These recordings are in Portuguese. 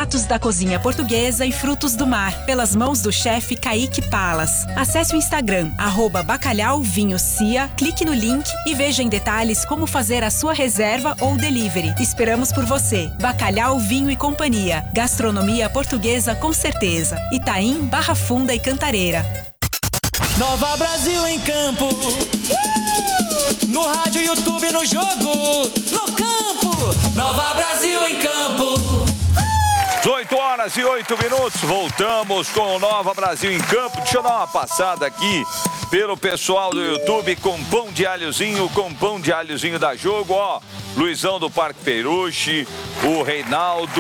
pratos da cozinha portuguesa e frutos do mar, pelas mãos do chefe Kaique Palas. Acesse o Instagram, @bacalhauvinhocia, clique no link e veja em detalhes como fazer a sua reserva ou delivery. Esperamos por você. Bacalhau, Vinho e Companhia. Gastronomia portuguesa com certeza. Itaim, Barra Funda e Cantareira. Nova Brasil em campo. No rádio, YouTube, no jogo, no campo. Nova Brasil em campo. 18h08. Voltamos com o Nova Brasil em campo. Deixa eu dar uma passada aqui pelo pessoal do YouTube com pão de alhozinho da Jogo, ó. Luizão do Parque Peruche, o Reinaldo,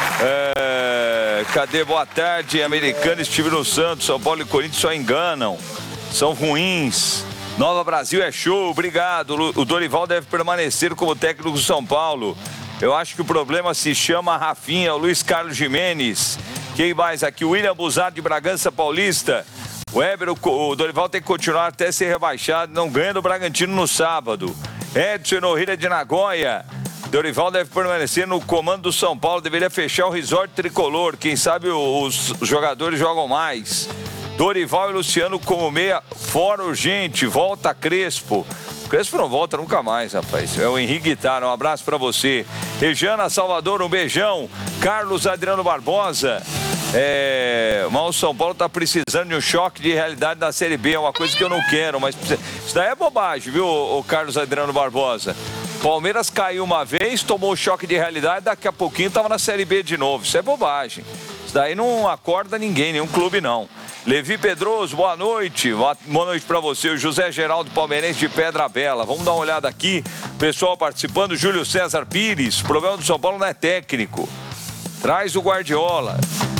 cadê? Boa tarde, Americano, estive no Santos, São Paulo e Corinthians só enganam, são ruins. Nova Brasil é show, obrigado. O Dorival deve permanecer como técnico do São Paulo. Eu acho que o problema se chama Rafinha, o Luiz Carlos Jimenez. Quem mais aqui? O William Buzardo de Bragança Paulista. O Éber, o Dorival tem que continuar até ser rebaixado, não ganha do Bragantino no sábado. Edson Norrida de Nagoya. Dorival deve permanecer no comando do São Paulo, deveria fechar o resort tricolor. Quem sabe os jogadores jogam mais. Dorival e Luciano como meia, fora urgente, volta Crespo. Crespo não volta nunca mais, rapaz. É o Henrique Guitarra, um abraço pra você. Rejana Salvador, um beijão. Carlos Adriano Barbosa. Mas o São Paulo tá precisando de um choque de realidade na Série B, é uma coisa que eu não quero, mas isso daí é bobagem, viu, o Carlos Adriano Barbosa? Palmeiras caiu uma vez, tomou choque de realidade, daqui a pouquinho tava na Série B de novo. Isso é bobagem. Isso daí não acorda ninguém, nenhum clube não. Levi Pedroso, boa noite. Boa noite pra você. O José Geraldo Palmeirense de Pedra Bela. Vamos dar uma olhada aqui. Pessoal participando. Júlio César Pires. O problema do São Paulo não é técnico. Traz o Guardiola.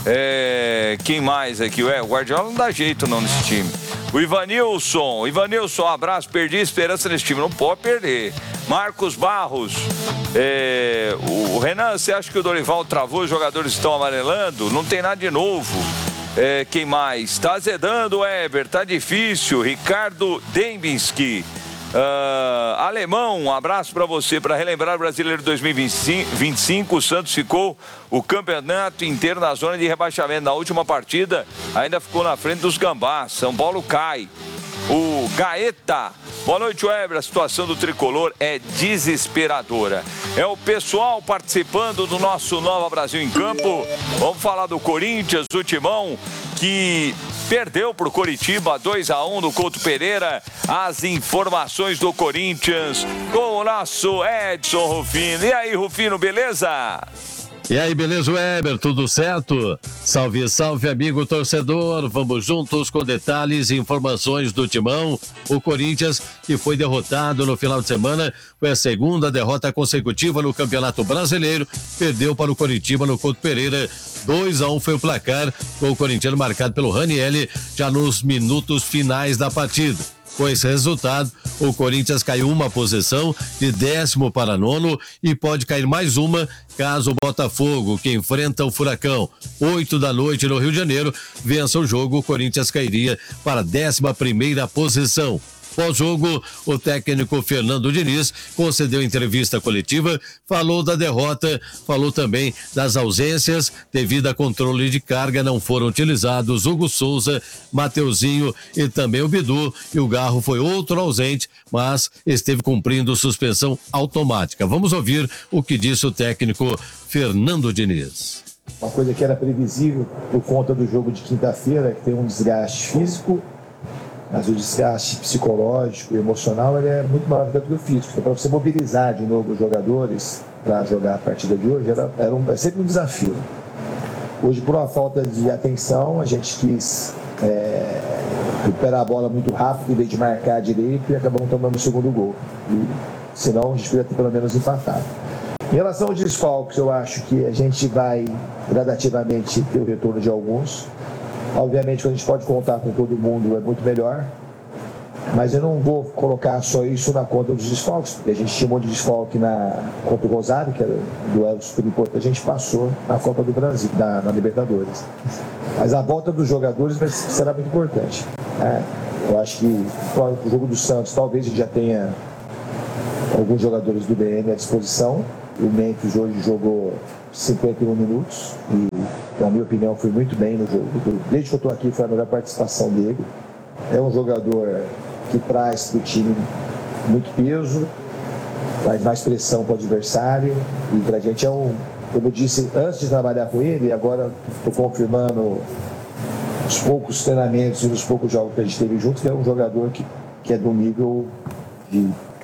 Quem mais aqui? O Guardiola não dá jeito não nesse time. O Ivanilson, um abraço. Perdi a esperança nesse time. Não pode perder. Marcos Barros. O Renan, você acha que o Dorival travou? Os jogadores estão amarelando? Não tem nada de novo. Quem mais? Tá azedando, Eber, tá difícil. Ricardo Dembinski. Alemão, um abraço para você. Para relembrar o Brasileiro 2025, o Santos ficou o campeonato inteiro na zona de rebaixamento. Na última partida, ainda ficou na frente dos Gambás. São Paulo cai. O Gaeta. Boa noite, Weber. A situação do tricolor é desesperadora. É o pessoal participando do nosso Nova Brasil em Campo. Vamos falar do Corinthians, o Timão, que perdeu para o Coritiba 2-1 no Couto Pereira. As informações do Corinthians com o nosso Edson Rufino. E aí, Rufino, beleza? E aí, beleza, Weber? Tudo certo? Salve, salve, amigo torcedor. Vamos juntos com detalhes e informações do Timão. O Corinthians, que foi derrotado no final de semana, foi a segunda derrota consecutiva no Campeonato Brasileiro. Perdeu para o Coritiba no Couto Pereira. 2-1 foi o placar, com o corintiano marcado pelo Ranieri já nos minutos finais da partida. Com esse resultado, o Corinthians caiu uma posição de 10º para 9º e pode cair mais uma caso o Botafogo, que enfrenta o Furacão, 8 da noite no Rio de Janeiro, vença o jogo, o Corinthians cairia para a 11ª posição. Pós-jogo, o técnico Fernando Diniz concedeu entrevista coletiva, falou da derrota, falou também das ausências, devido a controle de carga não foram utilizados Hugo Souza, Mateuzinho e também o Bidu, e o Garro foi outro ausente, mas esteve cumprindo suspensão automática. Vamos ouvir o que disse o técnico Fernando Diniz. Uma coisa que era previsível por conta do jogo de quinta-feira, que tem um desgaste físico, mas o desgaste psicológico e emocional ele é muito maior do que o físico. Então, para você mobilizar de novo os jogadores para jogar a partida de hoje, é sempre um desafio. Hoje, por uma falta de atenção, a gente quis recuperar a bola muito rápido, em vez de marcar direito, e acabamos tomando o segundo gol. Senão, a gente poderia ter pelo menos empatado. Em relação aos desfalques, eu acho que a gente vai gradativamente ter o retorno de alguns. Obviamente, quando a gente pode contar com todo mundo, é muito melhor. Mas eu não vou colocar só isso na conta dos desfalques, porque a gente tinha um monte de desfalque contra o Rosário, que era um duelo super importante, a gente passou na Copa do Brasil, na Libertadores. Mas a volta dos jogadores será muito importante. Eu acho que o jogo do Santos, talvez a gente já tenha alguns jogadores do BM à disposição. O Memphis hoje jogou 51 minutos e, na minha opinião, foi muito bem no jogo. Desde que eu estou aqui, foi a melhor participação dele. É um jogador que traz para o time muito peso, traz mais pressão para o adversário e para a gente é um, como eu disse antes de trabalhar com ele, e agora estou confirmando os poucos treinamentos e os poucos jogos que a gente teve juntos, que é um jogador que é do nível de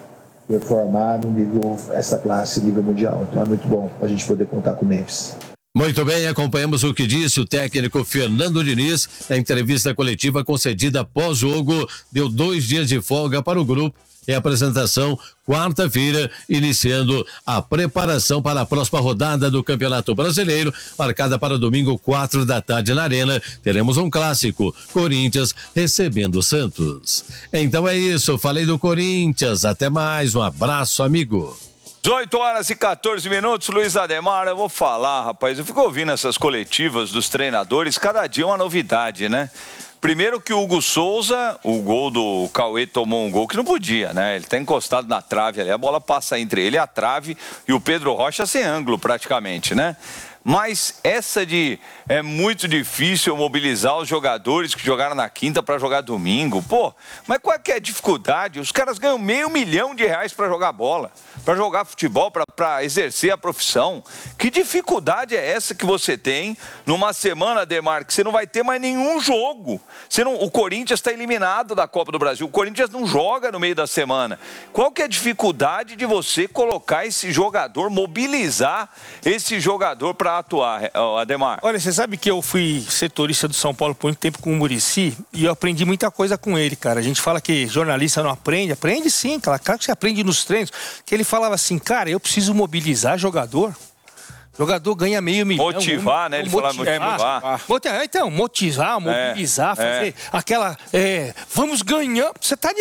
performar no nível, essa classe, nível mundial. Então é muito bom a gente poder contar com o Memphis. Muito bem, acompanhamos o que disse o técnico Fernando Diniz na entrevista coletiva concedida após jogo. Deu 2 dias de folga para o grupo e a apresentação quarta-feira, iniciando a preparação para a próxima rodada do Campeonato Brasileiro, marcada para domingo 4 da tarde na Arena. Teremos um clássico, Corinthians recebendo o Santos. Então é isso, falei do Corinthians, até mais, um abraço, amigo. 18 horas e 14 minutos, Luiz Ademar, eu vou falar, rapaz, eu fico ouvindo essas coletivas dos treinadores, cada dia uma novidade, né? Primeiro que o Hugo Souza, o gol do Cauê tomou um gol que não podia, né? Ele tá encostado na trave ali, a bola passa entre ele e a trave e o Pedro Rocha sem ângulo praticamente, né? Mas essa de é muito difícil mobilizar os jogadores que jogaram na quinta para jogar domingo. Pô, mas qual é que é a dificuldade? Os caras ganham R$500 mil para jogar bola, para jogar futebol, para exercer a profissão. Que dificuldade é essa que você tem numa semana, Ademar, que você não vai ter mais nenhum jogo? O Corinthians está eliminado da Copa do Brasil. O Corinthians não joga no meio da semana. Qual que é a dificuldade de você colocar esse jogador, mobilizar esse jogador para atuar, Ademar? Olha, você sabe que eu fui setorista do São Paulo por muito tempo com o Muricy e eu aprendi muita coisa com ele, cara. A gente fala que jornalista não aprende. Aprende sim, claro que você aprende nos treinos. Que ele falava assim, cara, eu preciso mobilizar jogador. Jogador ganha R$500 mil. Motivar, né? Ele falava motivar. Então, motivar, mobilizar, fazer aquela... vamos ganhar. Você tá de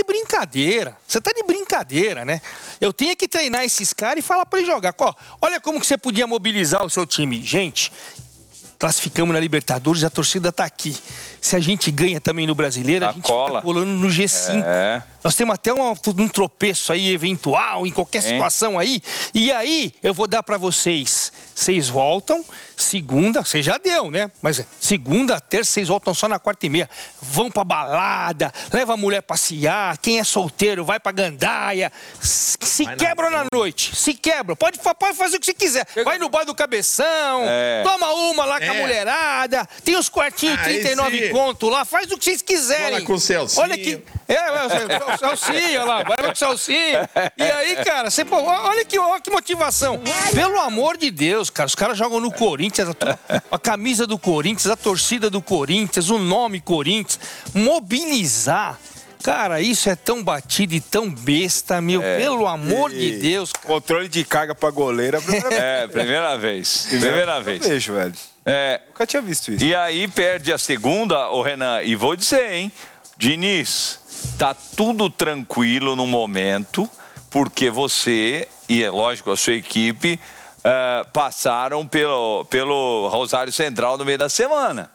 brincadeira, né? Eu tinha que treinar esses caras e falar pra ele jogar. Olha como que você podia mobilizar o seu time. Gente, classificamos na Libertadores, a torcida tá aqui. Se a gente ganha também no Brasileiro, a gente tá colando no G5. Nós temos até um tropeço aí eventual, em qualquer situação aí. E aí, eu vou dar pra vocês. Vocês voltam, segunda, você já deu, né? Mas segunda, terça, vocês voltam só na quarta e meia. Vão pra balada, leva a mulher passear. Quem é solteiro, vai pra gandaia. Se quebra na noite, se quebra. Pode fazer o que você quiser. Vai no bar do Cabeção, toma uma lá com a mulherada. Tem os quartinhos 39 conto lá, faz o que vocês quiserem. Fala com o Celcinho. Olha que... o Celcinho, olha lá, vai lá com o Celcinho. E aí, cara, olha que motivação. Pelo amor de Deus, cara, os caras jogam no Corinthians, a camisa do Corinthians, a torcida do Corinthians, o nome Corinthians. Mobilizar. Cara, isso é tão batido e tão besta, meu, pelo amor de Deus. Cara. Controle de carga pra goleira. Primeira vez. Primeira vez. Eu vejo, velho. Nunca tinha visto isso. E aí perde a segunda, ô Renan, e vou dizer, hein, Diniz, tá tudo tranquilo no momento, porque você, e é lógico, a sua equipe, passaram pelo Rosário Central no meio da semana.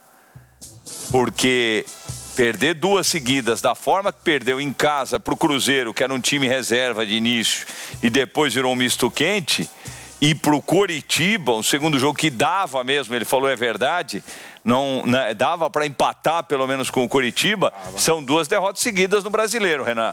Porque perder 2 seguidas da forma que perdeu em casa pro Cruzeiro, que era um time reserva de início, e depois virou um misto quente, e pro Coritiba, um segundo jogo que dava mesmo, ele falou, é verdade, não dava para empatar pelo menos com o Coritiba, são 2 derrotas seguidas no Brasileiro, Renan.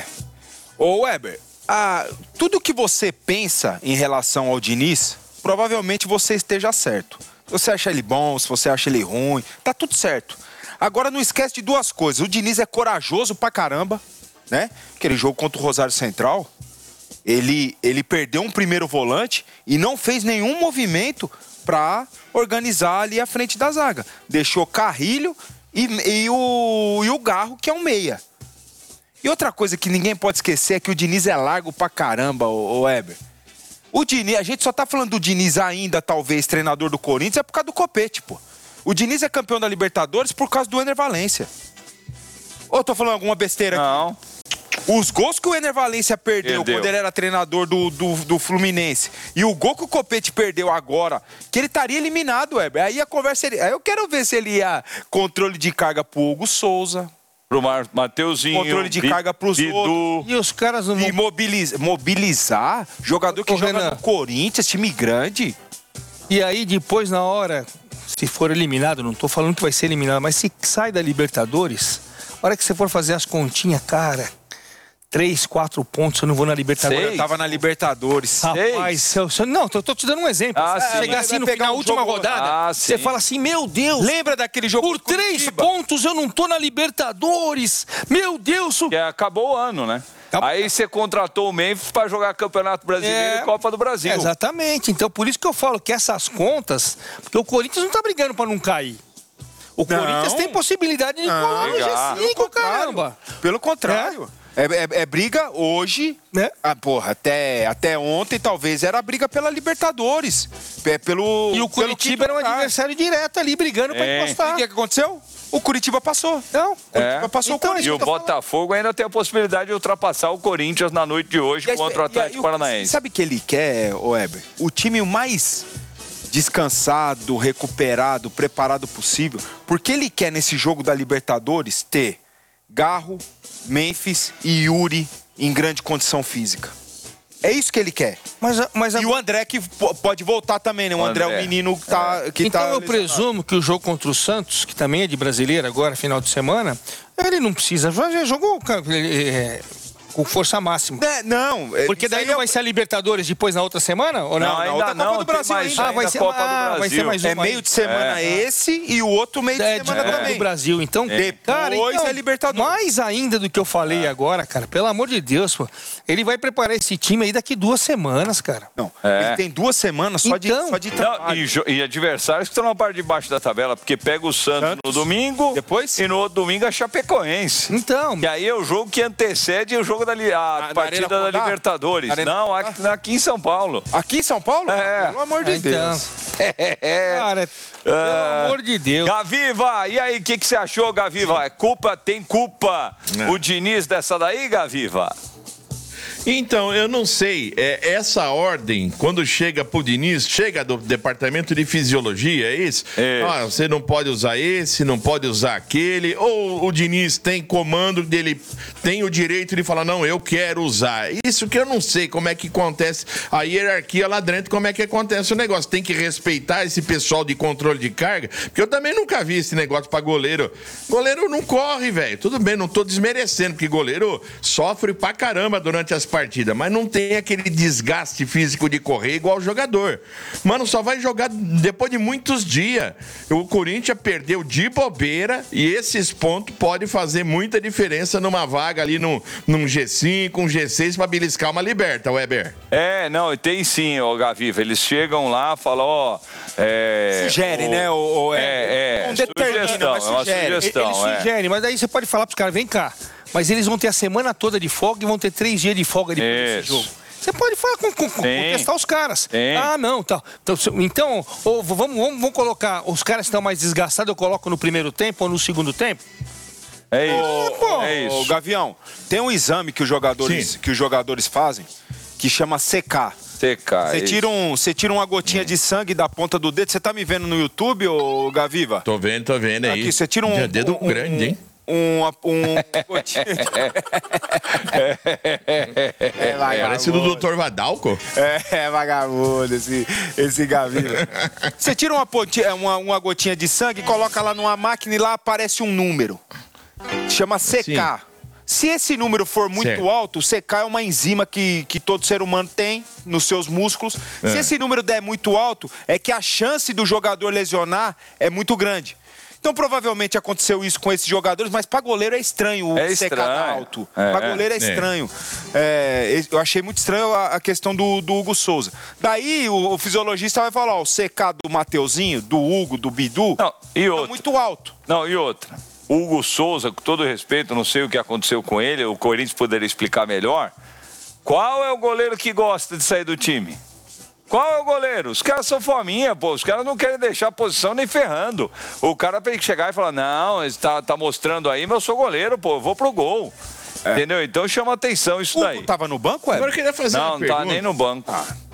Ô Weber, tudo que você pensa em relação ao Diniz, provavelmente você esteja certo. Se você acha ele bom, se você acha ele ruim, tá tudo certo. Agora não esquece de 2 coisas. O Diniz é corajoso pra caramba, né? Aquele jogo contra o Rosário Central, ele perdeu um primeiro volante e não fez nenhum movimento pra organizar ali a frente da zaga. Deixou Carrilho e o Garro, que é um meia. E outra coisa que ninguém pode esquecer é que o Diniz é largo pra caramba, ô Weber. O Diniz, a gente só tá falando do Diniz ainda, talvez, treinador do Corinthians, é por causa do Copete, pô. O Diniz é campeão da Libertadores por causa do Ener Valencia. Ou eu tô falando alguma besteira aqui? Não. Os gols que o Ener Valencia perdeu quando ele era treinador do Fluminense e o gol que o Copete perdeu agora, que ele estaria eliminado, Weber. Aí a conversa... Aí eu quero ver se ele ia controle de carga pro Hugo Souza, Pro Mateuzinho, controle de carga pros outros. E os caras não... E mobilizar jogador que joga no Corinthians, time grande. E aí, depois, na hora, se for eliminado, não tô falando que vai ser eliminado, mas se sai da Libertadores, a hora que você for fazer as continhas, cara, 3, 4 pontos, eu não vou na Libertadores. Eu tava na Libertadores. Rapaz, não, tô te dando um exemplo. Chegar assim na última rodada, você fala assim, meu Deus. Lembra daquele jogo? Por 3 pontos eu não tô na Libertadores. Meu Deus. Que acabou o ano, né? Aí você contratou o Memphis para jogar Campeonato Brasileiro e Copa do Brasil. Exatamente. Então, por isso que eu falo que essas contas... Porque o Corinthians não tá brigando para não cair. O Corinthians tem possibilidade de colar no G5, caramba. Pelo contrário. É briga hoje, né? Porra, até ontem talvez era a briga pela Libertadores. E o Curitiba era um adversário direto ali, brigando para encostar. E o que aconteceu? O Curitiba passou. Não, o Curitiba passou então, o Corinthians. E o Botafogo ainda tem a possibilidade de ultrapassar o Corinthians na noite de hoje contra o Atlético Paranaense. Sabe o que ele quer, Weber? O time mais descansado, recuperado, preparado possível. Porque ele quer, nesse jogo da Libertadores, ter Garro, Memphis e Yuri em grande condição física. É isso que ele quer. E o André que pode voltar também, né? O André é o menino que então tá eu presumo que o jogo contra o Santos, que também é de brasileiro agora, final de semana, ele não precisa. Já jogou com força máxima. Não. Porque daí não vai ser a Libertadores depois na outra semana? Ou não? Ainda não. Copa do Brasil ainda. Vai ser Copa do Brasil. Vai ser mais uma. É meio de semana esse e o outro meio de semana também. Do Brasil. Então, depois é Libertadores. Mais ainda do que eu falei agora, cara, pelo amor de Deus, pô, ele vai preparar esse time aí daqui 2 semanas, cara. Não, ele tem 2 semanas só de trabalho. E adversários que estão na parte de baixo da tabela, porque pega o Santos no domingo e no outro domingo a Chapecoense. Então. E aí é o jogo que antecede o jogo da partida da Libertadores. Não, aqui em São Paulo. Aqui em São Paulo? Pelo amor de Deus. Cara, pelo amor de Deus. Gaviva, e aí, o que você achou, Gaviva? Tem culpa o Diniz dessa daí, Gaviva? Então, eu não sei, essa ordem, quando chega pro Diniz, chega do departamento de fisiologia, é isso? Você não pode usar esse, não pode usar aquele, ou o Diniz tem comando dele, tem o direito de falar, não, eu quero usar. Isso que eu não sei como é que acontece, a hierarquia lá dentro, como é que acontece o negócio. Tem que respeitar esse pessoal de controle de carga, porque eu também nunca vi esse negócio pra goleiro. Goleiro não corre, velho, tudo bem, não tô desmerecendo, porque goleiro sofre pra caramba durante as partida, mas não tem aquele desgaste físico de correr igual o jogador. Mano, só vai jogar depois de muitos dias. O Corinthians perdeu de bobeira e esses pontos podem fazer muita diferença numa vaga ali num G5, um G6 para beliscar uma liberta, Weber. Não, tem sim, Gaviva. Eles chegam lá, falam, sugere, né? Sugestão, é uma sugestão. Ele sugere, mas aí você pode falar pros caras, vem cá. Mas eles vão ter a semana toda de folga e vão ter 3 dias de folga depois desse jogo. Você pode falar contestar os caras. Não, tá. Então, vamos colocar os caras que estão mais desgastados, eu coloco no primeiro tempo ou no segundo tempo? É isso. Gavião, tem um exame que os jogadores fazem que chama CK. Você tira uma gotinha de sangue da ponta do dedo. Você tá me vendo no YouTube, ô Gaviva? Tô vendo aí. Aqui, você tira dedo grande, hein? Parece do Dr. Vadalco. Vagabundo esse Gaviva. Você tira uma gotinha de sangue, coloca lá numa máquina e lá aparece um número. Chama CK. Sim. Se esse número for muito alto, o CK é uma enzima que todo ser humano tem nos seus músculos. Se esse número der muito alto, é que a chance do jogador lesionar é muito grande. Então, provavelmente aconteceu isso com esses jogadores, mas para goleiro é estranho o CK alto. Para goleiro é estranho. Eu achei muito estranho a questão do Hugo Souza. Daí, o fisiologista vai falar, o CK do Mateuzinho, do Hugo, do Bidu, é muito alto. E outra. O Hugo Souza, com todo respeito, não sei o que aconteceu com ele, o Corinthians poderia explicar melhor. Qual é o goleiro que gosta de sair do time? Qual é o goleiro? Os caras são fominha, pô. Os caras não querem deixar a posição nem ferrando. O cara tem que chegar e falar, não, tá mostrando aí, mas eu sou goleiro, pô, eu vou pro gol. Entendeu? Então chama atenção isso daí. Tava no banco, Agora eu queria fazer uma pergunta. Não tá nem no banco.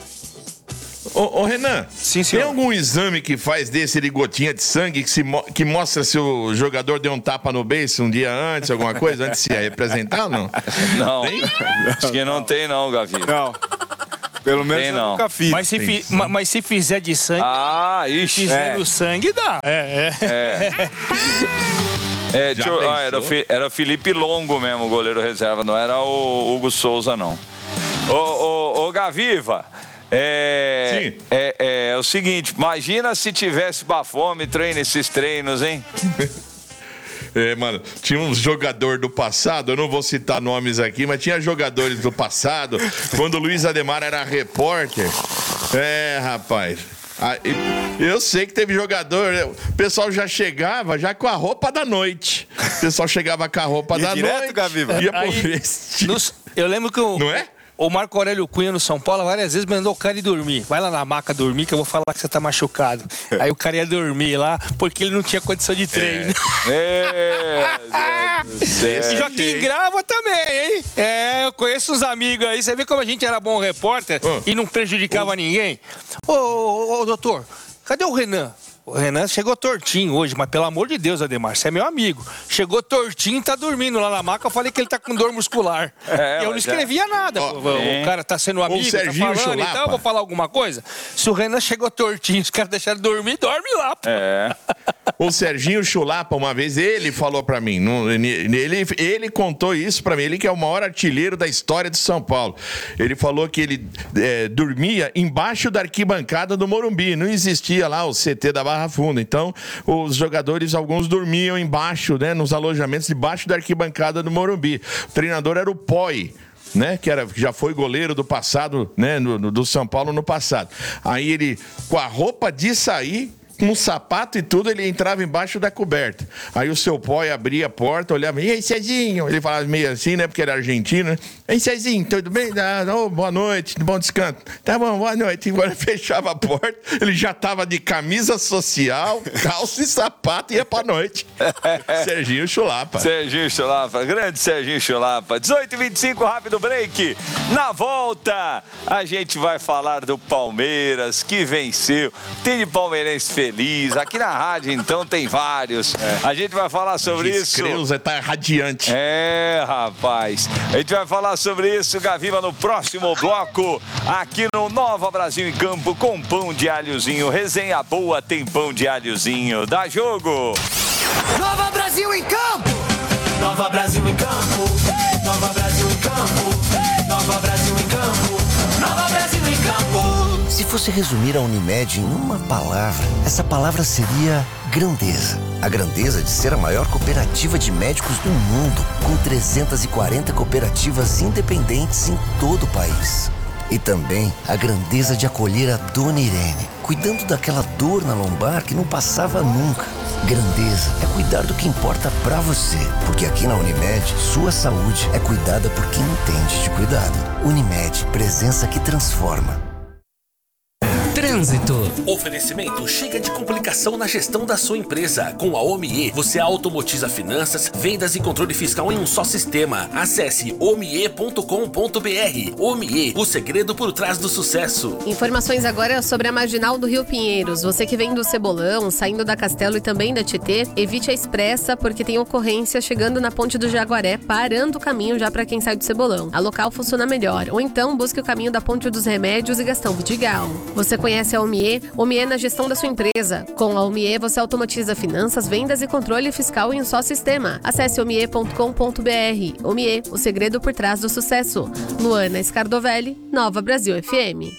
Ô Renan, sim, tem algum exame que faz desse de gotinha de sangue que mostra se o jogador deu um tapa no beiço um dia antes, alguma coisa, antes de se representar ou não? Não, acho que não tem não, Gavi. Não. Pelo menos Tem eu não. nunca fiz. Mas se fizer de sangue, ixi. fizer no sangue, dá. Era o Felipe Longo mesmo, o goleiro reserva, não era o Hugo Souza, não. Ô Gaviva, é o seguinte, imagina se tivesse bafômetro aí nesses treinos, hein? Mano, tinha uns jogadores do passado, eu não vou citar nomes aqui, mas tinha jogadores do passado, quando o Luiz Ademar era repórter. Rapaz, eu sei que teve jogador, o pessoal já chegava já com a roupa da noite. O pessoal chegava com a roupa da noite. Gaviva. Ia pro vestido. Eu lembro que Não é? o Marco Aurélio Cunha no São Paulo várias vezes mandou o cara ir dormir. Vai lá na maca dormir que eu vou falar que você tá machucado. Aí o cara ia dormir lá porque ele não tinha condição de treino. E Joaquim Grava também, hein? Eu conheço uns amigos aí. Você vê como a gente era bom repórter e não prejudicava ninguém? Ô, doutor, cadê o Renan? O Renan chegou tortinho hoje, mas pelo amor de Deus, Ademar, você é meu amigo. Chegou tortinho e tá dormindo lá na maca. Eu falei que ele tá com dor muscular. Eu não escrevia nada. O cara tá sendo amigo, tá falando Chulapa. e tal. Eu vou falar alguma coisa. Se o Renan chegou tortinho, os caras deixaram dormir, dorme lá. Pô. O Serginho Chulapa, uma vez, ele falou pra mim, ele contou isso pra mim, ele que é o maior artilheiro da história de São Paulo. Ele falou que ele dormia embaixo da arquibancada do Morumbi. Não existia lá o CT da Barra Funda. Então, os jogadores, alguns dormiam embaixo, né, nos alojamentos, debaixo da arquibancada do Morumbi. O treinador era o Poi, né, que já foi goleiro do passado, né, do São Paulo no passado. Aí ele, com a roupa de sair, com um sapato e tudo, ele entrava embaixo da coberta. Aí o seu Poi abria a porta, olhava, e aí, Cezinho? Ele falava meio assim, né, porque era argentino, né? Ei, Cezinho, tudo bem? Boa noite, bom descanso. Tá bom, boa noite. E agora fechava a porta, ele já tava de camisa social, calça e sapato e ia pra noite. Serginho Chulapa. Serginho Chulapa, grande Serginho Chulapa. 18h25, rápido break. Na volta, a gente vai falar do Palmeiras, que venceu. Tem de palmeirense feliz. Aqui na rádio, então, tem vários. A gente vai falar sobre isso. Creuza tá radiante. Rapaz. A gente vai falar sobre isso, Gaviva, no próximo bloco, aqui no Nova Brasil em Campo, com pão de alhozinho. Resenha boa, tem pão de alhozinho. Dá jogo! Nova Brasil em Campo! Nova Brasil em Campo! Nova Brasil em Campo! Nova Brasil em Campo! Nova Brasil em Campo! Se fosse resumir a Unimed em uma palavra, essa palavra seria grandeza. A grandeza de ser a maior cooperativa de médicos do mundo, com 340 cooperativas independentes em todo o país. E também a grandeza de acolher a Dona Irene, cuidando daquela dor na lombar que não passava nunca. Grandeza é cuidar do que importa pra você, porque aqui na Unimed, sua saúde é cuidada por quem entende de cuidado. Unimed, presença que transforma. Trânsito. Oferecimento chega de complicação na gestão da sua empresa. Com a OMIE, você automatiza finanças, vendas e controle fiscal em um só sistema. Acesse omie.com.br. OMIE, o segredo por trás do sucesso. Informações agora sobre a Marginal do Rio Pinheiros. Você que vem do Cebolão, saindo da Castelo e também da Tietê, evite a expressa porque tem ocorrência chegando na Ponte do Jaguaré, parando o caminho já para quem sai do Cebolão. A local funciona melhor. Ou então busque o caminho da Ponte dos Remédios e Gastão Vidigal. Você conhece a OMIE? OMIE na gestão da sua empresa. Com a OMIE, você automatiza finanças, vendas e controle fiscal em um só sistema. Acesse omie.com.br. OMIE, o segredo por trás do sucesso. Luana Scardovelli, Nova Brasil FM.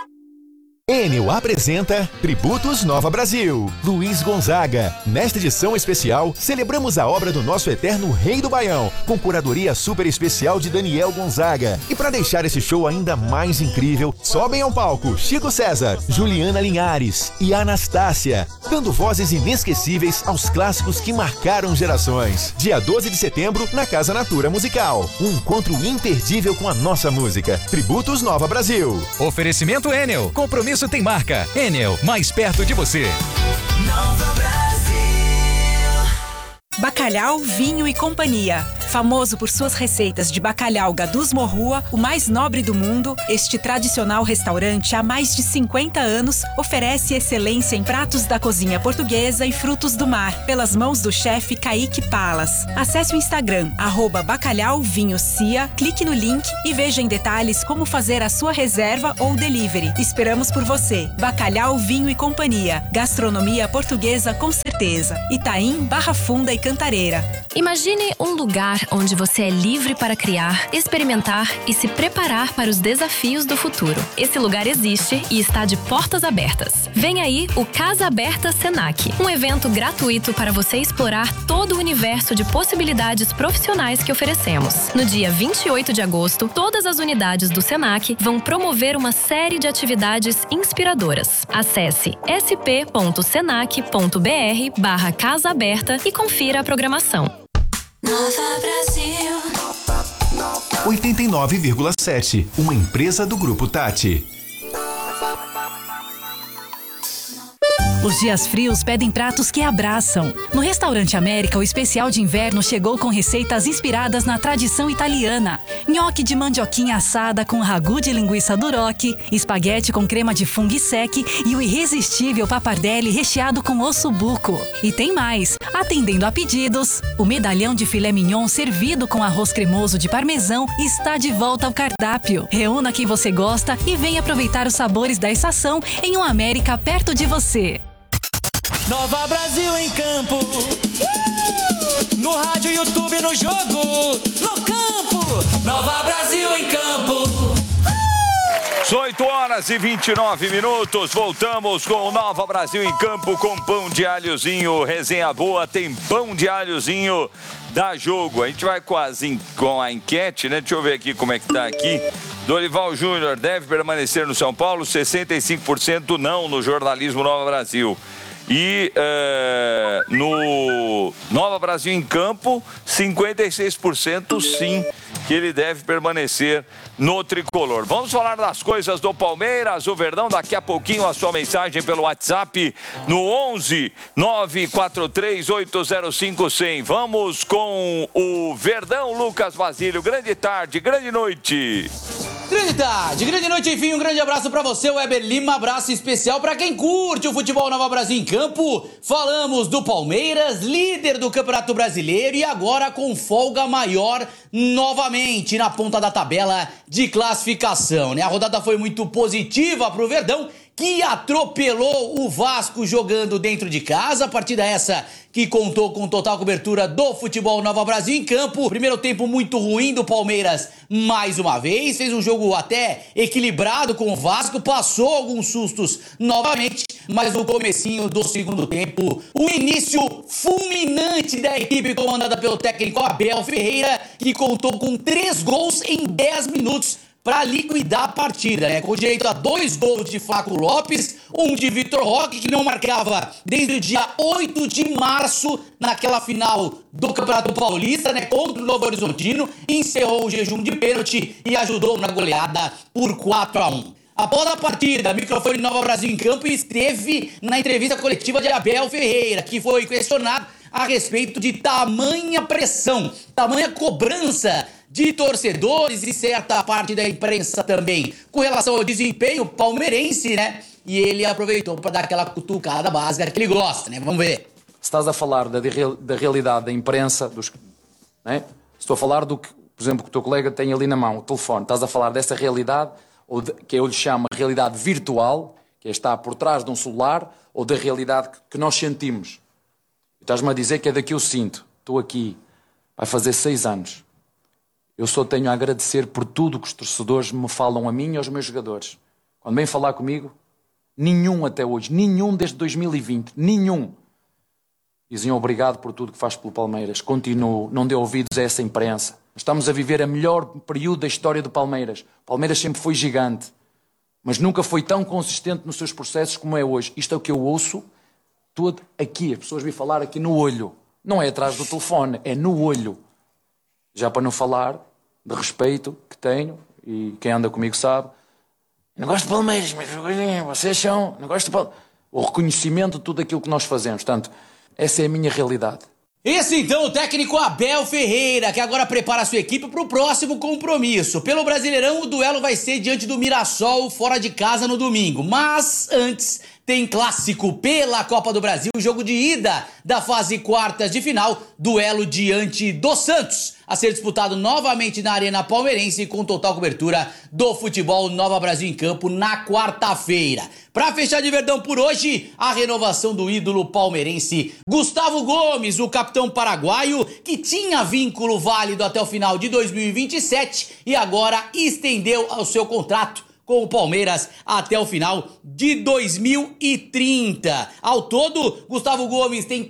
Enel apresenta Tributos Nova Brasil. Luiz Gonzaga. Nesta edição especial, celebramos a obra do nosso eterno Rei do Baião, com curadoria super especial de Daniel Gonzaga. E para deixar esse show ainda mais incrível, sobem ao palco Chico César, Juliana Linhares e Anastácia, dando vozes inesquecíveis aos clássicos que marcaram gerações. Dia 12 de setembro, na Casa Natura Musical. Um encontro imperdível com a nossa música. Tributos Nova Brasil. Oferecimento Enel. Compromisso tem marca. Enel, mais perto de você. Bacalhau, Vinho e Companhia. Famoso por suas receitas de bacalhau Gadus Morrua, o mais nobre do mundo, este tradicional restaurante há mais de 50 anos oferece excelência em pratos da cozinha portuguesa e frutos do mar, pelas mãos do chefe Kaique Palas. Acesse o Instagram, @bacalhauvinhocia, clique no link e veja em detalhes como fazer a sua reserva ou delivery. Esperamos por você. Bacalhau, Vinho e Companhia. Gastronomia portuguesa com certeza. Itaim, Barra Funda e Cantareira. Imagine um lugar onde você é livre para criar, experimentar e se preparar para os desafios do futuro. Esse lugar existe e está de portas abertas. Vem aí o Casa Aberta Senac, um evento gratuito para você explorar todo o universo de possibilidades profissionais que oferecemos. No dia 28 de agosto, todas as unidades do Senac vão promover uma série de atividades inspiradoras. Acesse sp.senac.br/Casa Aberta e confira a programação. Nova Brasil 89,7, uma empresa do Grupo Tati. Os dias frios pedem pratos que abraçam. No Restaurante América, o especial de inverno chegou com receitas inspiradas na tradição italiana. Nhoque de mandioquinha assada com ragu de linguiça duroc, espaguete com crema de fungo sec e o irresistível pappardelle recheado com ossobuco. E tem mais! Atendendo a pedidos, o medalhão de filé mignon servido com arroz cremoso de parmesão está de volta ao cardápio. Reúna quem você gosta e venha aproveitar os sabores da estação em um América perto de você. Nova Brasil em campo. No rádio, YouTube, no jogo, no campo. Nova Brasil em campo. 8h29. Voltamos com o Nova Brasil em campo com pão de alhozinho. Resenha boa, tem pão de alhozinho da Jogo. A gente vai com a enquete, né? Deixa eu ver aqui como é que tá aqui. Dorival Júnior deve permanecer no São Paulo, 65% não no jornalismo Nova Brasil. E no Nova Brasil em campo, 56% sim, que ele deve permanecer no tricolor. Vamos falar das coisas do Palmeiras, o Verdão, daqui a pouquinho a sua mensagem pelo WhatsApp no 11 943 805 100. Vamos com o Verdão, Lucas Basílio. Grande tarde, grande noite. Grande tarde, grande noite, enfim, um grande abraço pra você, Weber Lima, abraço especial pra quem curte o futebol Nova Brasil em campo. Falamos do Palmeiras, líder do Campeonato Brasileiro e agora com folga maior novamente na ponta da tabela de classificação, né? A rodada foi muito positiva pro Verdão, que atropelou o Vasco jogando dentro de casa. Partida essa que contou com total cobertura do futebol Nova Brasil em campo. Primeiro tempo muito ruim do Palmeiras mais uma vez. Fez um jogo até equilibrado com o Vasco. Passou alguns sustos novamente. Mas no comecinho do segundo tempo, o início fulminante da equipe comandada pelo técnico Abel Ferreira, que contou com 3 gols em 10 minutos. Para liquidar a partida, né? Com direito a 2 gols de Flaco Lopes, um de Vitor Roque, que não marcava desde o dia 8 de março, naquela final do Campeonato Paulista, né? Contra o Novo Horizontino, encerrou o jejum de pênalti e ajudou na goleada por 4-1. Após a partida, microfone Nova Brasil em campo esteve na entrevista coletiva de Abel Ferreira, que foi questionado a respeito de tamanha pressão, tamanha cobrança de torcedores e certa parte da imprensa também com relação ao desempenho palmeirense, né? E ele aproveitou para dar aquela cutucada básica que ele gosta, né? Vamos ver. Estás a falar da realidade da imprensa, né? Estou a falar do que, por exemplo, que o teu colega tem ali na mão, o telefone. Estás a falar dessa realidade, que eu lhe chamo realidade virtual, que está por trás de um celular, ou da realidade que nós sentimos. Estás-me a dizer que é daqui eu sinto. Estou aqui, vai fazer 6 anos. Eu só tenho a agradecer por tudo que os torcedores me falam a mim e aos meus jogadores. Quando vêm falar comigo, nenhum até hoje, nenhum desde 2020, nenhum. Dizem obrigado por tudo que faz pelo Palmeiras. Continuo, não dê ouvidos a essa imprensa. Estamos a viver o melhor período da história do Palmeiras. O Palmeiras sempre foi gigante, mas nunca foi tão consistente nos seus processos como é hoje. Isto é o que eu ouço todo aqui. As pessoas me falar aqui no olho. Não é atrás do telefone, é no olho. Já para não falar de respeito que tenho, e quem anda comigo sabe, não gosto de Palmeiras, mas vocês são, não gosto de Palmeiras. O reconhecimento de tudo aquilo que nós fazemos. Portanto, essa é a minha realidade. Esse então, o técnico Abel Ferreira, que agora prepara a sua equipe para o próximo compromisso. Pelo Brasileirão, o duelo vai ser diante do Mirassol, fora de casa no domingo. Mas antes, tem clássico pela Copa do Brasil, jogo de ida da fase quartas de final, duelo diante do Santos, a ser disputado novamente na Arena Palmeirense com total cobertura do futebol Nova Brasil em campo na quarta-feira. Para fechar de verdão por hoje, a renovação do ídolo palmeirense Gustavo Gomes, o capitão paraguaio, que tinha vínculo válido até o final de 2027 e agora estendeu o seu contrato com o Palmeiras até o final de 2030. Ao todo, Gustavo Gomes tem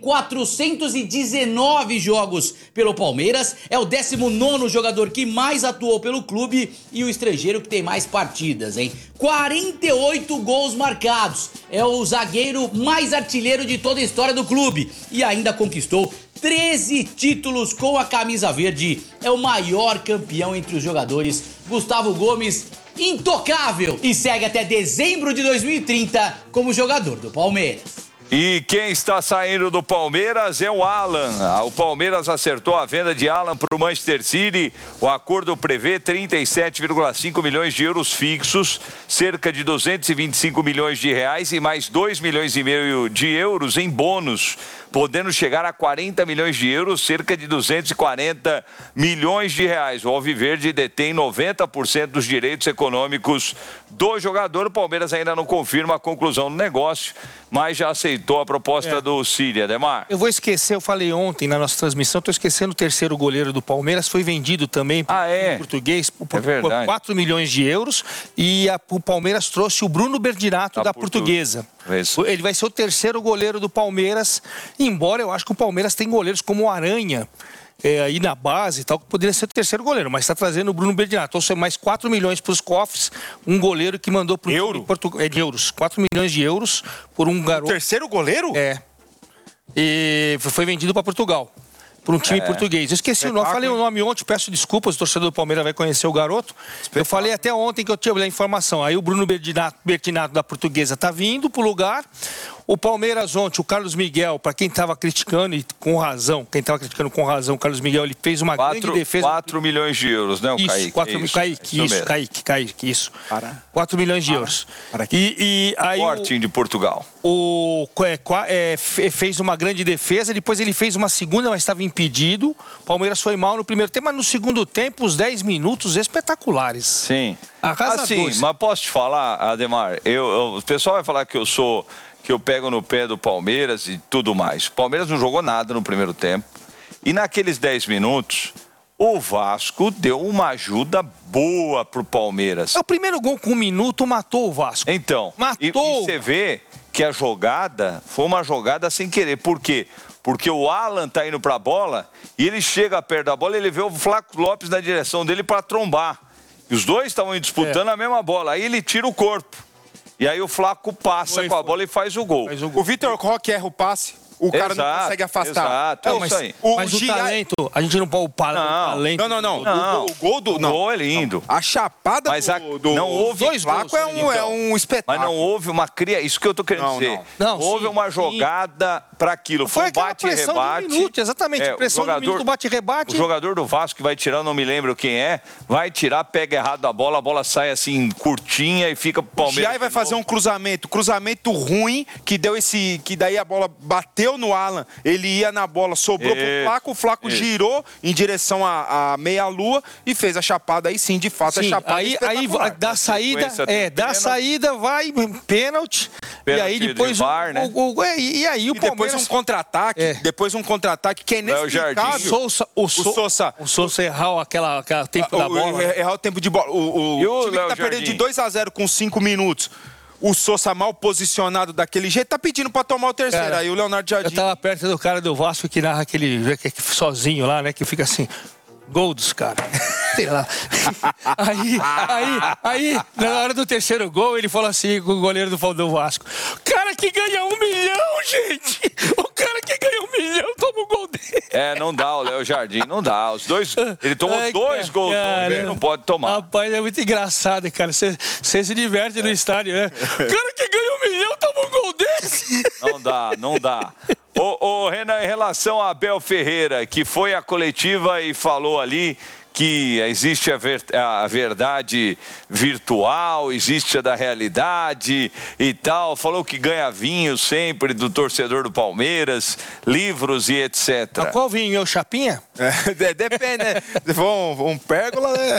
419 jogos pelo Palmeiras, é o 19º jogador que mais atuou pelo clube e o estrangeiro que tem mais partidas, hein? 48 gols marcados, é o zagueiro mais artilheiro de toda a história do clube e ainda conquistou 13 títulos com a camisa verde, é o maior campeão entre os jogadores. Gustavo Gomes, intocável, e segue até dezembro de 2030 como jogador do Palmeiras. E quem está saindo do Palmeiras é o Alan. O Palmeiras acertou a venda de Alan para o Manchester City. O acordo prevê 37,5 milhões de euros fixos, cerca de 225 milhões de reais e mais 2 milhões e meio de euros em bônus, podendo chegar a 40 milhões de euros, cerca de 240 milhões de reais. O Alviverde detém 90% dos direitos econômicos do jogador. O Palmeiras ainda não confirma a conclusão do negócio, mas já aceitou a proposta do City, Ademar. Eu vou esquecer, eu falei ontem na nossa transmissão, estou esquecendo o terceiro goleiro do Palmeiras, foi vendido também por português por 4 milhões de euros e o Palmeiras trouxe o Bruno Berdinato da Portuguesa. Ele vai ser o terceiro goleiro do Palmeiras, embora eu acho que o Palmeiras tem goleiros como o Aranha, aí na base e tal, que poderia ser o terceiro goleiro, mas está trazendo o Bruno Berdinato. Ou seja, mais 4 milhões para os cofres, um goleiro que mandou para o Portugal. De euros, 4 milhões de euros por um garoto. O terceiro goleiro? É. E foi vendido para Portugal, por um time português. Eu esqueci o nome, falei o nome ontem, peço desculpas, o torcedor do Palmeiras vai conhecer o garoto. Eu falei até ontem que eu tinha a informação. Aí o Bruno Berdinato da Portuguesa está vindo para o lugar. O Palmeiras ontem, o Carlos Miguel, para quem estava criticando, e com razão, o Carlos Miguel, ele fez uma grande defesa. 4 milhões de euros, né, o Kaique? Isso. 4 milhões de euros. E aí Sporting de Portugal. Fez uma grande defesa, depois ele fez uma segunda, mas estava impedido. O Palmeiras foi mal no primeiro tempo, mas no segundo tempo, os 10 minutos espetaculares. Sim. Mas posso te falar, Ademar, o pessoal vai falar que eu pego no pé do Palmeiras e tudo mais. O Palmeiras não jogou nada no primeiro tempo. E naqueles 10 minutos, o Vasco deu uma ajuda boa pro Palmeiras. O primeiro gol com 1 minuto matou o Vasco. Então, e você vê que a jogada foi uma jogada sem querer. Por quê? Porque o Alan tá indo pra bola e ele chega perto da bola e ele vê o Flaco Lopes na direção dele para trombar. E os dois estavam disputando a mesma bola. Aí ele tira o corpo. E aí o Flaco passa com a bola e faz o gol. O Vitor Roque erra o passe. O cara não consegue afastar. Exato, é isso aí. Mas o talento, a gente não pode parar o talento. Não. O gol do... O gol é lindo. A chapada do... Não houve... Dois Flaco é um espetáculo. Mas não houve uma criação... Isso que eu tô querendo dizer. Não, houve uma jogada para aquilo. Foi um bate e rebate. Exatamente. Pressão do minuto, bate e rebate. O jogador do Vasco que vai tirar, não me lembro quem é, vai tirar, pega errado a bola sai assim, curtinha e fica pro Palmeiras. O Giai vai fazer um cruzamento ruim, que deu que daí a bola bateu no Alan, ele ia na bola, sobrou pro Flaco, o Flaco girou em direção à meia-lua e fez a chapada, aí sim, de fato, a chapada aí da saída vai pênalti, e aí depois VAR, né? E aí o Palmeiras depois um contra-ataque que é inexplicável. O Sousa errar aquela tempo da bola. Errar o tempo de bola. O time que tá perdendo de 2-0 com 5 minutos. O Sousa mal posicionado daquele jeito, tá pedindo pra tomar o terceiro. Cara, aí o Leonardo Jardim... Eu tava perto do cara do Vasco que narra aquele sozinho lá, né? Que fica assim... Gol dos caras. Sei lá. Aí, na hora do terceiro gol, ele falou assim com o goleiro do Vasco: cara que ganha 1 milhão, gente! O cara que ganha 1 milhão toma um gol dele. Não dá, o Léo Jardim, não dá. Os dois, ele tomou 2 gols, não pode tomar. Rapaz, é muito engraçado, cara. Você se diverte no estádio, né? O cara que ganha 1 milhão toma um gol desse. Não dá. Ô, Renan, em relação a Abel Ferreira, que foi à coletiva e falou ali que existe a verdade virtual, existe a da realidade e tal. Falou que ganha vinho sempre do torcedor do Palmeiras, livros e etc. Mas qual vinho? É o Chapinha? Depende, né? Se for um pérgola, né?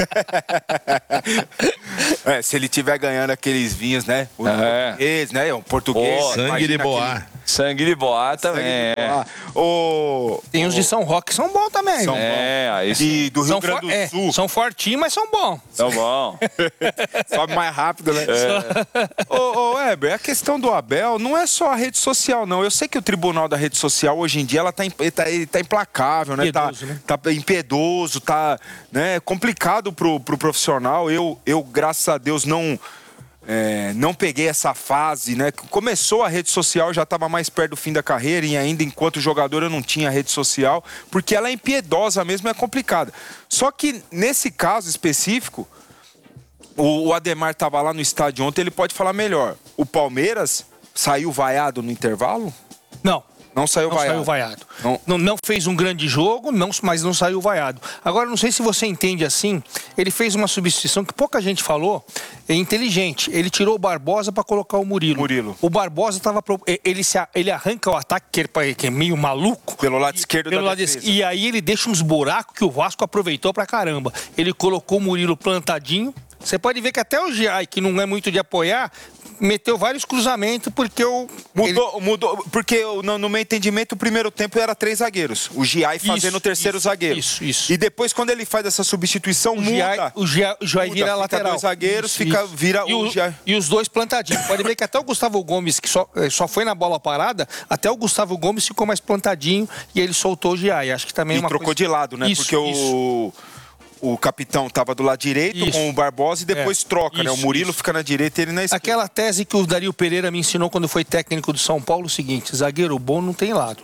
Se ele estiver ganhando aqueles vinhos, né? O português, né? O português. Sangue de Boá. Sangue de Boá também. Tem os de São Roque que são bons também. São bons. E do Rio Grande do Sul. São fortinhos, mas são bons. São bons. Sobe mais rápido, né? Ô, Weber, a questão do Abel não é só a rede social, não. Eu sei que o tribunal da rede social, hoje em dia, ela tá implacável, né? Impiedoso, né? Tá impiedoso, tá, né, complicado pro profissional. Eu, graças a Deus, não peguei essa fase, né? Começou a rede social, eu já estava mais perto do fim da carreira e ainda enquanto jogador eu não tinha rede social, porque ela é impiedosa mesmo, é complicada. Só que nesse caso específico, o Ademar estava lá no estádio ontem, ele pode falar melhor. O Palmeiras saiu vaiado no intervalo? Não saiu vaiado. Não fez um grande jogo, mas não saiu vaiado. Agora, não sei se você entende assim, ele fez uma substituição que pouca gente falou, é inteligente. Ele tirou o Barbosa para colocar o Murilo. O Barbosa estava... Ele arranca o ataque, que é meio maluco. Pelo lado esquerdo da defesa. E aí ele deixa uns buracos que o Vasco aproveitou pra caramba. Ele colocou o Murilo plantadinho. Você pode ver que até o Giai, que não é muito de apoiar, meteu vários cruzamentos porque Mudou, porque no meu entendimento o primeiro tempo era 3 zagueiros. O Giai fazendo o terceiro zagueiro. Isso. E depois quando ele faz essa substituição, o Giai vira lateral. 2 zagueiros, vira o Giai. E os 2 plantadinhos. Pode ver que até o Gustavo Gomes, que só foi na bola parada, até o Gustavo Gomes ficou mais plantadinho e ele soltou o Giai. Acho que também e trocou de lado, né? Porque o capitão estava do lado direito com o Barbosa e depois troca, né? O Murilo fica na direita e ele na esquerda. Aquela tese que o Dario Pereira me ensinou quando foi técnico do São Paulo, o seguinte: zagueiro bom não tem lado.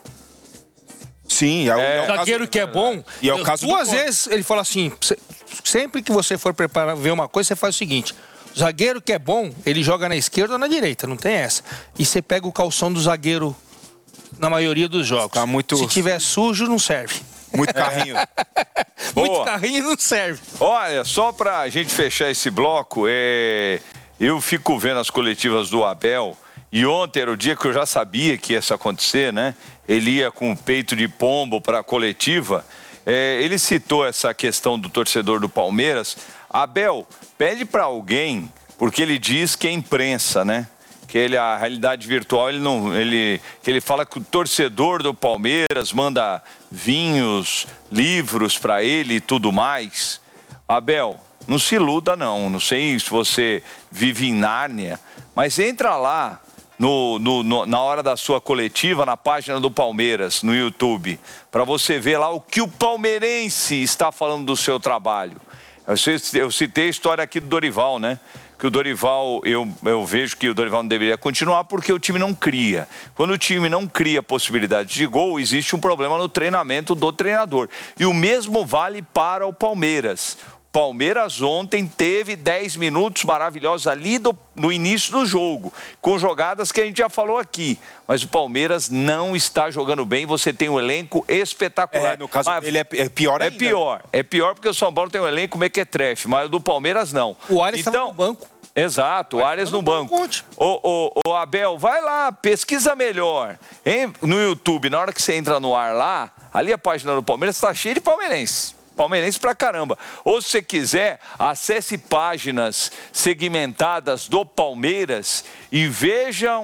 Sim, zagueiro que é bom. E é o caso 2 vezes ele fala assim: sempre que você for preparar ver uma coisa, você faz o seguinte: zagueiro que é bom, ele joga na esquerda ou na direita, não tem essa. E você pega o calção do zagueiro na maioria dos jogos. Tá muito... Se tiver sujo, não serve. Muito carrinho. Muito carrinho não serve. Olha, só pra gente fechar esse bloco, eu fico vendo as coletivas do Abel, e ontem era o dia que eu já sabia que ia isso acontecer, né? Ele ia com o peito de pombo pra coletiva. Ele citou essa questão do torcedor do Palmeiras. Abel, pede pra alguém, porque ele diz que é imprensa, né? Que a realidade virtual, que ele fala que o torcedor do Palmeiras manda vinhos, livros para ele e tudo mais. Abel, não se iluda não. Não sei se você vive em Nárnia, mas entra lá na hora da sua coletiva, na página do Palmeiras, no YouTube, para você ver lá o que o palmeirense está falando do seu trabalho. Eu citei a história aqui do Dorival, né? Que o Dorival, eu vejo que o Dorival não deveria continuar porque o time não cria. Quando o time não cria possibilidade de gol, existe um problema no treinamento do treinador. E o mesmo vale para o Palmeiras. Palmeiras ontem teve 10 minutos maravilhosos ali no início do jogo, com jogadas que a gente já falou aqui. Mas o Palmeiras não está jogando bem, você tem um elenco espetacular. No caso dele é pior ainda. É pior porque o São Paulo tem um elenco mequetrefe, mas o do Palmeiras não. O Arias estava no banco. Exato, o Arias no banco. Ô Abel, vai lá, pesquisa melhor. No YouTube, na hora que você entra no ar lá, ali a página do Palmeiras está cheia de palmeirenses. Palmeirense pra caramba. Ou se você quiser, acesse páginas segmentadas do Palmeiras e veja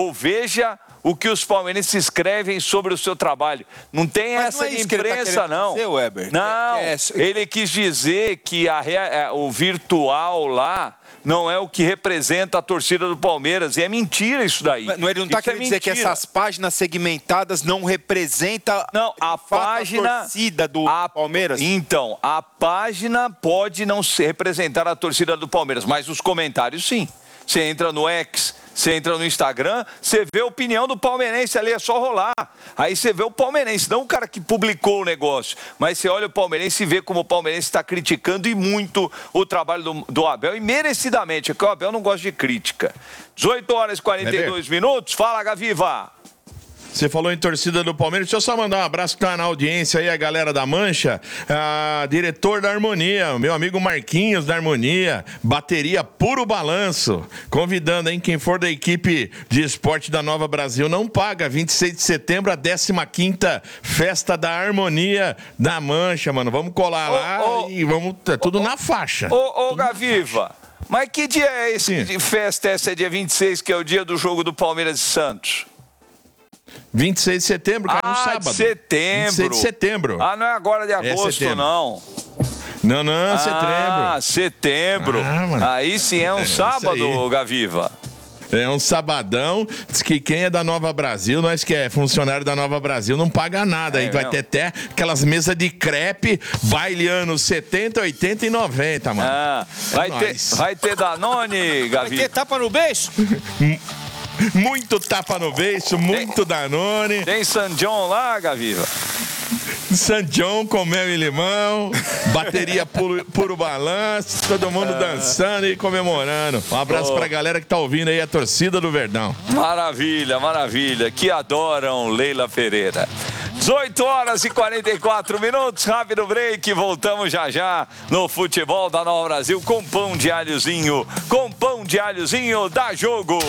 o que os palmeirenses escrevem sobre o seu trabalho. Não tem essa de imprensa, não. Não, ele quis dizer que o virtual lá não é o que representa a torcida do Palmeiras. E é mentira isso daí. Ele não está querendo dizer que essas páginas segmentadas não representam a torcida do Palmeiras? Então, a página pode não representar a torcida do Palmeiras, mas os comentários sim. Você entra no X, você entra no Instagram, você vê a opinião do palmeirense ali, é só rolar. Aí você vê o palmeirense, não o cara que publicou o negócio. Mas você olha o palmeirense e vê como o palmeirense está criticando e muito o trabalho do Abel. E merecidamente, é que o Abel não gosta de crítica. 18 horas e 42 minutos. Fala, Gaviva. Você falou em torcida do Palmeiras. Deixa eu só mandar um abraço que tá na audiência aí, a galera da Mancha. Diretor da Harmonia, meu amigo Marquinhos da Harmonia. Bateria Puro Balanço. Convidando, hein? Quem for da equipe de esporte da Nova Brasil não paga. 26 de setembro, a 15ª Festa da Harmonia da Mancha, mano. Vamos colar lá e vamos... tudo na faixa. Ô, Gaviva, mas que dia é esse de festa? Essa é dia 26, que é o dia do jogo do Palmeiras e Santos. 26 de setembro, cara, no sábado. De setembro. 26 de setembro. Não é agora de agosto, não. Não, setembro. Setembro. Aí sim é um sábado, Gaviva. É um sabadão. Diz que quem é da Nova Brasil, nós que é funcionário da Nova Brasil, não paga nada. Aí vai ter até aquelas mesas de crepe, baile anos 70, 80 e 90, mano. Vai ter Danone, Gaviva. Vai ter tapa no beijo? Muito tapa no beijo, muito Danone. Tem San John lá, Gaviva? San John com mel e limão, bateria puro balanço, todo mundo dançando e comemorando. Um abraço pra galera que tá ouvindo aí, a torcida do Verdão. Maravilha, maravilha. Que adoram Leila Pereira. 18 horas e 44 minutos, rápido break, voltamos já no futebol da Nova Brasil com pão de alhozinho da Jogo.